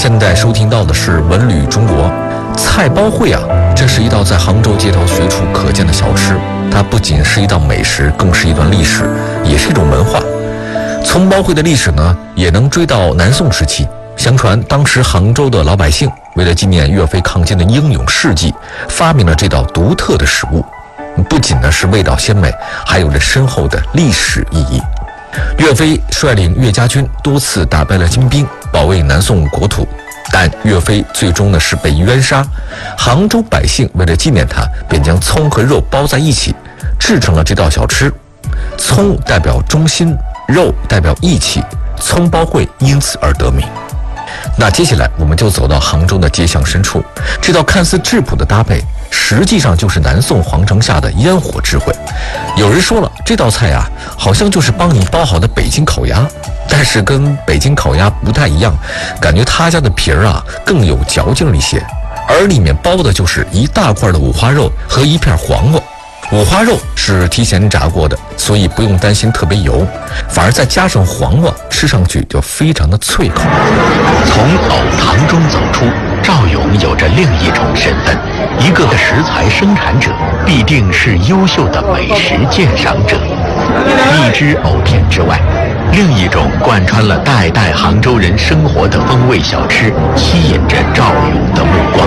现在收听到的是文旅中国。菜包烩啊，这是一道在杭州街头随处可见的小吃，它不仅是一道美食，更是一段历史，也是一种文化。葱包烩的历史呢，也能追到南宋时期。相传当时杭州的老百姓为了纪念岳飞抗金的英勇事迹，发明了这道独特的食物。不仅呢是味道鲜美，还有着深厚的历史意义。岳飞率领岳家军多次打败了金兵，保卫南宋国土，但岳飞最终呢是被冤杀。杭州百姓为了纪念他，便将葱和肉包在一起，制成了这道小吃。葱代表忠心，肉代表义气，葱包烩因此而得名。那接下来我们就走到杭州的街巷深处，这道看似质朴的搭配，实际上就是南宋皇城下的烟火智慧。有人说了，这道菜啊，好像就是帮你包好的北京烤鸭，但是跟北京烤鸭不太一样，感觉他家的皮儿啊更有嚼劲一些，而里面包的就是一大块的五花肉和一片黄瓜。五花肉是提前炸过的，所以不用担心特别油，反而再加上黄瓜，吃上去就非常的脆口。 从藕塘中走出，赵勇有着另一种身份，一个食材生产者必定是优秀的美食鉴赏者。荔枝藕片之外，另一种贯穿了代代杭州人生活的风味小吃，吸引着赵勇的目光。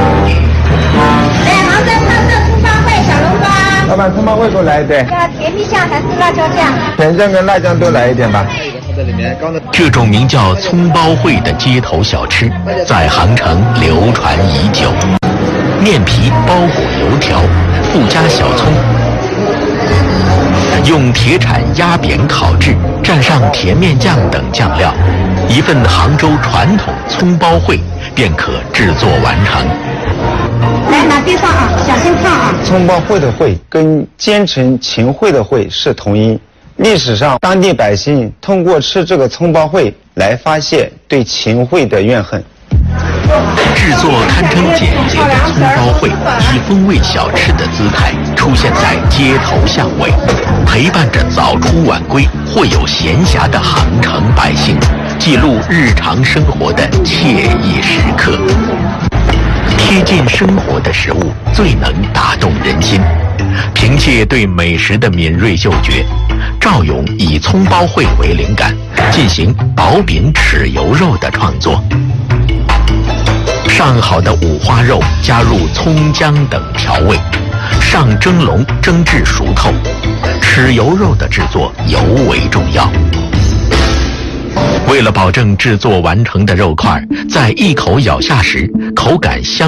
老板，葱包烩给我来一对。 要甜蜜酱还是辣椒酱？ 甜酱跟辣酱都来一点吧。 这种名叫葱包烩的街头小吃，在杭城流传已久。面皮包裹油条，附加小葱，用铁铲压扁烤制，蘸上甜面酱等酱料，一份杭州传统葱包烩便可制作完成。 来拿地上啊，小心烫啊！ 葱包烩的烩跟奸臣秦桧的桧是同音。历史上，当地百姓通过吃这个葱包烩来发泄对秦桧的怨恨。 制作堪称简洁的葱包烩，以风味小吃的姿态出现在街头巷尾，陪伴着早出晚归或有闲暇的杭城百姓，记录日常生活的惬意时刻。贴近生活的食物最能打动人心。凭借对美食的敏锐嗅觉，赵勇以葱包烩为灵感，进行薄饼豉油肉的创作。上好的五花肉加入葱姜等调味，上蒸笼蒸至熟透。豉油肉的制作尤为重要。为了保证制作完成的肉块在一口咬下时口感香